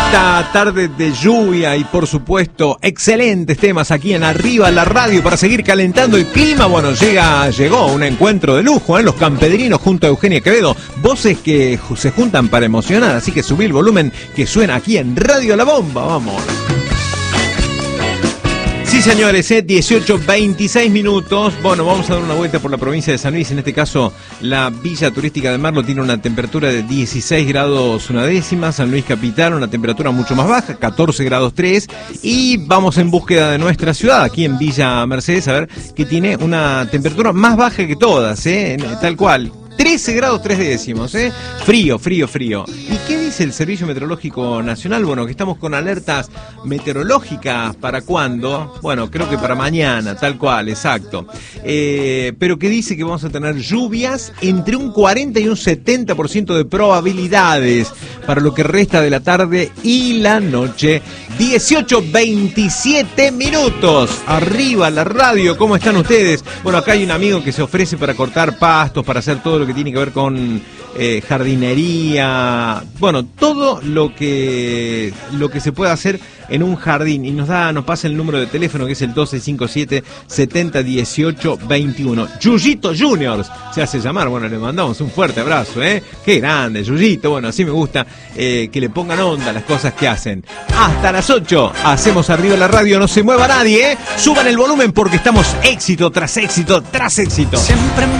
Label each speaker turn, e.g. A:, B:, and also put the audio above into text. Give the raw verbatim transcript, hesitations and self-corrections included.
A: esta tarde de lluvia y por supuesto excelentes temas aquí en Arriba la Radio para seguir calentando el clima. Bueno, llega, llegó un encuentro de lujo, ¿eh? Los Campedrinos junto a Eugenia Quevedo, voces que se juntan para emocionar, así que subí el volumen que suena aquí en Radio La Bomba, vamos. Sí, señores, ¿eh? dieciocho veintiséis minutos. Bueno, vamos a dar una vuelta por la provincia de San Luis. En este caso, la Villa Turística de Merlo tiene una temperatura de dieciséis grados una décima. San Luis Capital, una temperatura mucho más baja, catorce grados tres. Y vamos en búsqueda de nuestra ciudad, aquí en Villa Mercedes, a ver, que tiene una temperatura más baja que todas, ¿eh? Tal cual. trece grados tres décimos, ¿eh? Frío, frío, frío. ¿Y qué dice el Servicio Meteorológico Nacional? Bueno, que estamos con alertas meteorológicas. ¿Para cuándo? Bueno, creo que para mañana, tal cual, exacto. Eh, pero que dice que vamos a tener lluvias entre un cuarenta y un setenta por ciento de probabilidades para lo que resta de la tarde y la noche. dieciocho veintisiete minutos. Arriba la radio, ¿cómo están ustedes? Bueno, acá hay un amigo que se ofrece para cortar pastos, para hacer todo lo que tiene que ver con eh, jardinería, bueno, todo lo que lo que se puede hacer en un jardín, y nos da, nos pasa el número de teléfono que es el doce cincuenta y siete setenta dieciocho veintiuno. Yuyito Juniors se hace llamar. Bueno, le mandamos un fuerte abrazo, ¿eh? Qué grande, Yuyito. Bueno, así me gusta eh, que le pongan onda a las cosas que hacen. Hasta las ocho hacemos Arriba la Radio, no se mueva nadie, ¿eh? Suban el volumen porque estamos éxito tras éxito tras éxito. Siempre